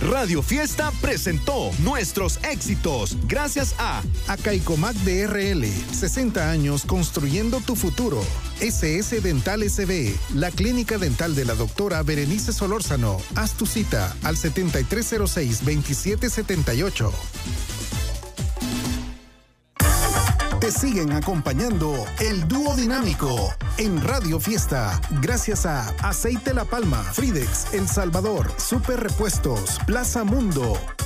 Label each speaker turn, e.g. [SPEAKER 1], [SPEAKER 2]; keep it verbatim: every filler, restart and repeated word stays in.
[SPEAKER 1] Radio Fiesta presentó nuestros éxitos gracias a
[SPEAKER 2] Acaicomac D R L, sesenta años construyendo tu futuro. S S Dental S B, la clínica dental de la doctora Berenice Solórzano. Haz tu cita al setenta y tres cero seis, veintisiete setenta y ocho. Te siguen acompañando el dúo dinámico en Radio Fiesta, gracias a Aceite La Palma, Fridex, El Salvador, Super Repuestos, Plaza Mundo,